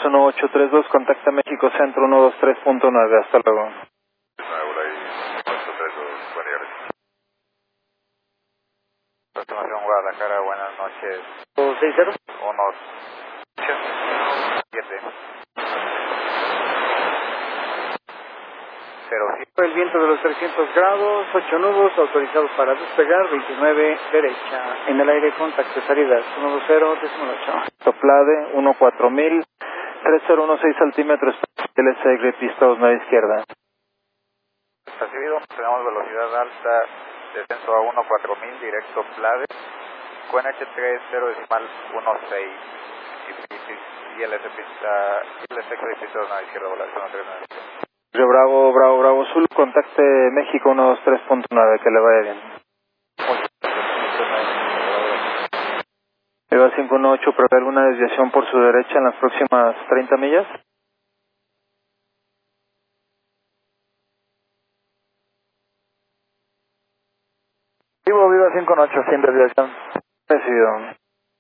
1832, contacta México Centro 123.9, hasta luego. Continuación Guadalajara, buenas noches. 60. 7. El viento de los 300 grados, 8 nudos, autorizados para despegar, 29 derecha. En el aire, contacto salida, 120.8. Soplade, 14000, 3016 altímetros, LC, Great Pista 29 izquierda. Recibido, tenemos velocidad alta, descenso a 14000, directo Plade, QNH30 decimal 16, y LS pista, LS Great Pista 29 izquierda, volación 39. Bravo, Bravo, Bravo, Zulu, contacte México 123.9, que le vaya bien. Eva 518, ¿prevé alguna desviación por su derecha en las próximas 30 millas? Viva 518, sin desviación. Recibido.